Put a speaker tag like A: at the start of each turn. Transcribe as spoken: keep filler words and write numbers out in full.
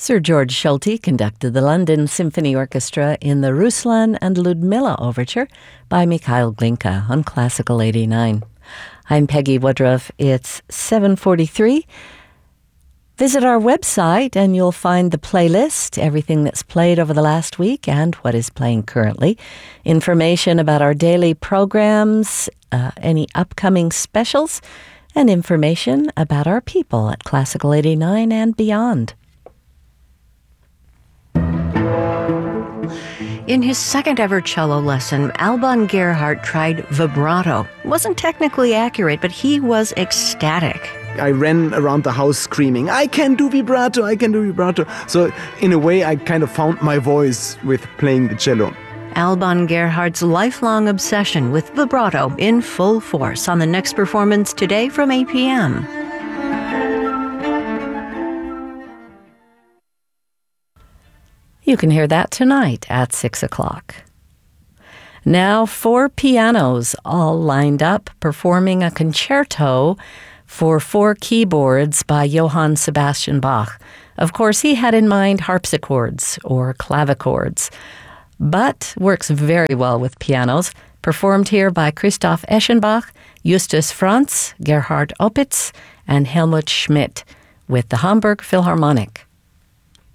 A: Sir George Solti conducted the London Symphony Orchestra in the Ruslan and Ludmilla Overture by Mikhail Glinka on Classical eighty-nine. I'm Peggy Woodruff. It's seven forty-three. Visit our website and you'll find the playlist, everything that's played over the last week and what is playing currently, information about our daily programs, uh, any upcoming specials, and information about our people at Classical eighty-nine and beyond.
B: In his second ever cello lesson, Alban Gerhardt tried vibrato. It wasn't technically accurate, but he was ecstatic.
C: I ran around the house screaming, I can do vibrato, I can do vibrato. So in a way, I kind of found my voice with playing the cello.
B: Alban Gerhardt's lifelong obsession with vibrato in full force on the next performance today from eight p.m.
A: You can hear that tonight at six o'clock. Now four pianos all lined up performing a concerto for four keyboards by Johann Sebastian Bach. Of course, he had in mind harpsichords or clavichords, but works very well with pianos, performed here by Christoph Eschenbach, Justus Franz, Gerhard Opitz, and Helmut Schmidt with the Hamburg Philharmonic.